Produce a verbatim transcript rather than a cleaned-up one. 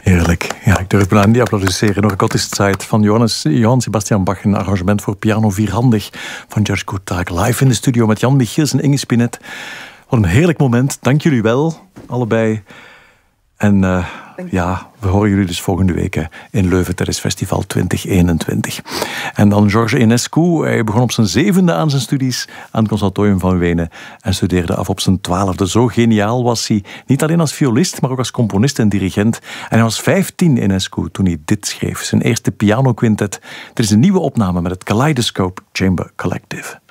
Heerlijk. Ja, ik durf bijna niet applaudisseren. Nog God is het Zeit van Johannes, Johann Sebastian Bach. Een arrangement voor piano vierhandig van Jerzy Kurtak. Live in de studio met Jan Michiels en Inge Spinet. Wat een heerlijk moment. Dank jullie wel, allebei. En uh, ja, we horen jullie dus volgende week hè, in Leuven tijdens Festival twintig eenentwintig. En dan George Enescu. Hij begon op zijn zevende aan zijn studies aan het Conservatorium van Wenen en studeerde af op zijn twaalfde. Zo geniaal was hij, niet alleen als violist, maar ook als componist en dirigent. En hij was vijftien, Enescu, toen hij dit schreef. Zijn eerste pianoquintet. Er is een nieuwe opname met het Kaleidoscope Chamber Collective.